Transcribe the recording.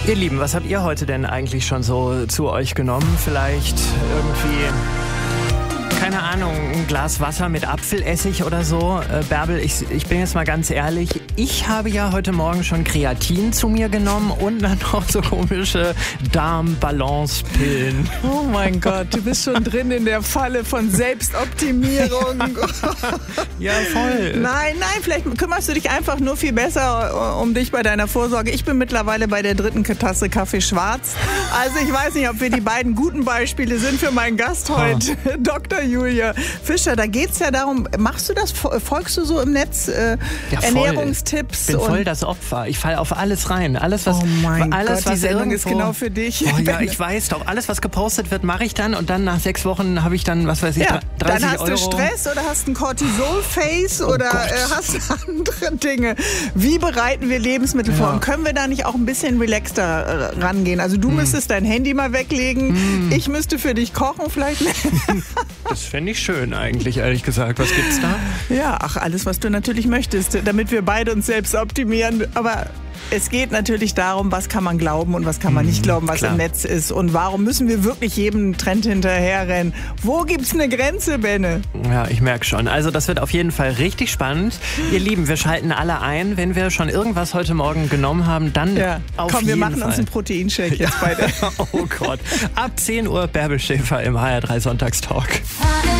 Ihr Lieben, was habt ihr heute denn eigentlich schon so zu euch genommen? Vielleicht irgendwie, keine Ahnung, ein Glas Wasser mit Apfelessig oder so? Bärbel, ich bin jetzt mal ganz ehrlich, ich habe ja heute Morgen schon Kreatin zu mir genommen und dann noch so komische Darmbalance-Pillen. Oh mein Gott, du bist schon drin in der Falle von Selbstoptimierung. Ja, voll. Nein, vielleicht kümmerst du dich einfach nur viel besser um dich bei deiner Vorsorge. Ich bin mittlerweile bei der 3. Tasse Kaffee schwarz. Also ich weiß nicht, ob wir die beiden guten Beispiele sind für meinen Gast heute, Dr. Julia Fischer. Da geht es ja darum, machst du das, folgst du so im Netz Ernährungstipps? Ich bin voll das Opfer. Ich falle auf alles rein. Alles, was, oh mein alles, Gott, die Sendung irgendwo, ist genau für dich. Oh ja, ich weiß doch. Alles, was gepostet wird, mache ich dann. Und dann nach 6 Wochen habe ich dann, was weiß ich, 30 dann hast Euro. du Stress oder hast ein Cortisol-Face oder hast andere Dinge. Wie bereiten wir Lebensmittel vor? Und können wir da nicht auch ein bisschen relaxter rangehen? Also du müsstest dein Handy mal weglegen. Ich müsste für dich kochen vielleicht. Das fände ich schön eigentlich, ehrlich gesagt. Was gibt's da? Ja, alles, was du natürlich möchtest, damit wir beide uns selbst optimieren. Aber es geht natürlich darum, was kann man glauben und was kann man nicht glauben, was im Netz ist. Und warum müssen wir wirklich jedem Trend hinterherrennen? Wo gibt's eine Grenze, Benne? Ja, ich merke schon. Also das wird auf jeden Fall richtig spannend. Ihr Lieben, wir schalten alle ein. Wenn wir schon irgendwas heute Morgen genommen haben, dann auf jeden Fall. Komm, wir machen uns einen Proteinshake jetzt beide. Oh Gott. Ab 10 Uhr Bärbel Schäfer im HR3 Sonntagstalk.